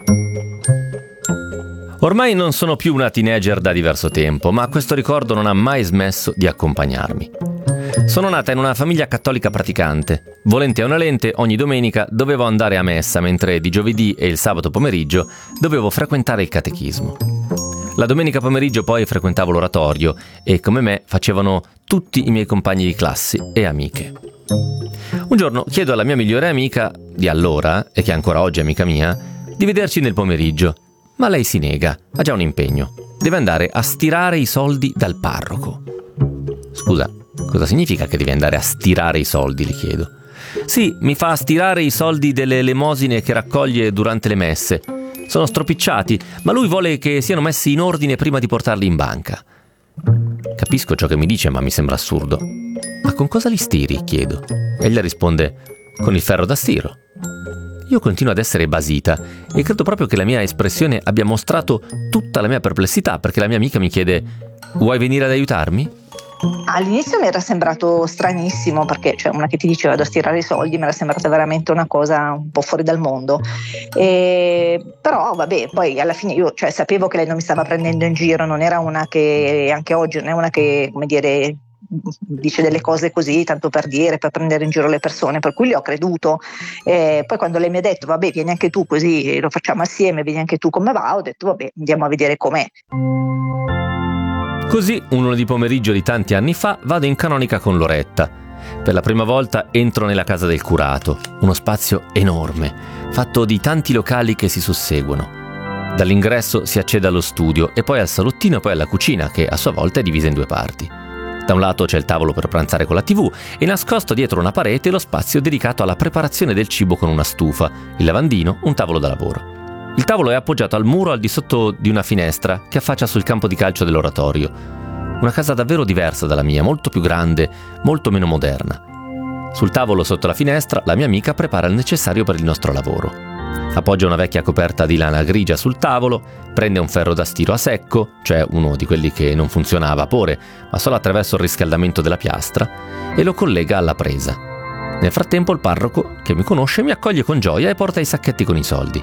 Ormai non sono più una teenager da diverso tempo, ma questo ricordo non ha mai smesso di accompagnarmi. Sono nata in una famiglia cattolica praticante. Volente o nolente, ogni domenica dovevo andare a messa, mentre di giovedì e il sabato pomeriggio dovevo frequentare il catechismo. La domenica pomeriggio poi frequentavo l'oratorio e, come me, facevano tutti i miei compagni di classe e amiche. Un giorno chiedo alla mia migliore amica di allora, e che ancora oggi è amica mia, di vederci nel pomeriggio. Ma lei si nega, ha già un impegno. Deve andare a stirare i soldi dal parroco. Scusa, cosa significa che devi andare a stirare i soldi, gli chiedo. Sì, mi fa stirare i soldi delle elemosine che raccoglie durante le messe. Sono stropicciati, ma lui vuole che siano messi in ordine prima di portarli in banca. Capisco ciò che mi dice, ma mi sembra assurdo. Ma con cosa li stiri? Chiedo. E lei risponde: con il ferro da stiro. Io continuo ad essere basita e credo proprio che la mia espressione abbia mostrato tutta la mia perplessità, perché la mia amica mi chiede: vuoi venire ad aiutarmi? All'inizio mi era sembrato stranissimo, perché una che ti diceva da stirare i soldi mi era sembrata veramente una cosa un po' fuori dal mondo. Però vabbè, poi alla fine io sapevo che lei non mi stava prendendo in giro, non era una che, anche oggi, non è una che, come dire, dice delle cose così tanto per dire, per prendere in giro le persone, per cui gli ho creduto. Poi quando lei mi ha detto vabbè vieni anche tu così lo facciamo assieme, vieni anche tu come va, ho detto vabbè andiamo a vedere com'è. Così, un lunedì pomeriggio di tanti anni fa, vado in canonica con Loretta. Per la prima volta entro nella casa del curato, uno spazio enorme, fatto di tanti locali che si susseguono. Dall'ingresso si accede allo studio e poi al salottino e poi alla cucina, che a sua volta è divisa in due parti. Da un lato c'è il tavolo per pranzare con la TV e nascosto dietro una parete lo spazio dedicato alla preparazione del cibo con una stufa, il lavandino, un tavolo da lavoro. Il tavolo è appoggiato al muro al di sotto di una finestra che affaccia sul campo di calcio dell'oratorio. Una casa davvero diversa dalla mia, molto più grande, molto meno moderna. Sul tavolo sotto la finestra la mia amica prepara il necessario per il nostro lavoro. Appoggia una vecchia coperta di lana grigia sul tavolo, prende un ferro da stiro a secco, cioè uno di quelli che non funziona a vapore, ma solo attraverso il riscaldamento della piastra, e lo collega alla presa. Nel frattempo il parroco, che mi conosce, mi accoglie con gioia e porta i sacchetti con i soldi.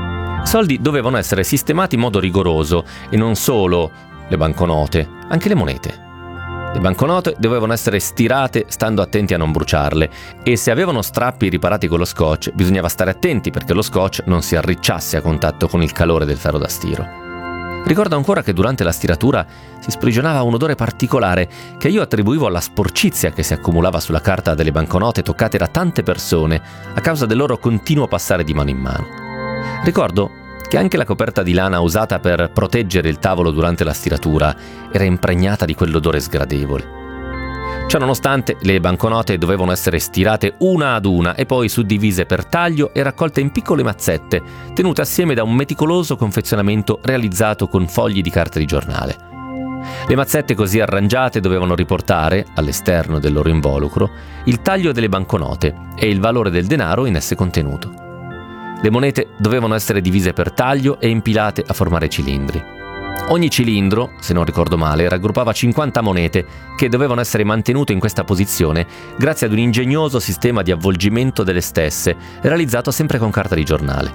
I soldi dovevano essere sistemati in modo rigoroso e non solo le banconote, anche le monete. Le banconote dovevano essere stirate stando attenti a non bruciarle e se avevano strappi riparati con lo scotch bisognava stare attenti perché lo scotch non si arricciasse a contatto con il calore del ferro da stiro. Ricordo ancora che durante la stiratura si sprigionava un odore particolare che io attribuivo alla sporcizia che si accumulava sulla carta delle banconote toccate da tante persone a causa del loro continuo passare di mano in mano. Ricordo che anche la coperta di lana usata per proteggere il tavolo durante la stiratura era impregnata di quell'odore sgradevole. Ciononostante, le banconote dovevano essere stirate una ad una e poi suddivise per taglio e raccolte in piccole mazzette, tenute assieme da un meticoloso confezionamento realizzato con fogli di carta di giornale. Le mazzette così arrangiate dovevano riportare, all'esterno del loro involucro, il taglio delle banconote e il valore del denaro in esse contenuto. Le monete dovevano essere divise per taglio e impilate a formare cilindri. Ogni cilindro, se non ricordo male, raggruppava 50 monete che dovevano essere mantenute in questa posizione grazie ad un ingegnoso sistema di avvolgimento delle stesse, realizzato sempre con carta di giornale.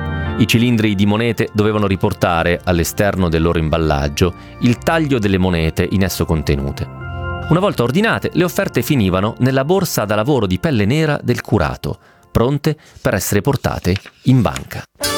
I cilindri di monete dovevano riportare, all'esterno del loro imballaggio, il taglio delle monete in esso contenute. Una volta ordinate, le offerte finivano nella borsa da lavoro di pelle nera del curato, pronte per essere portate in banca.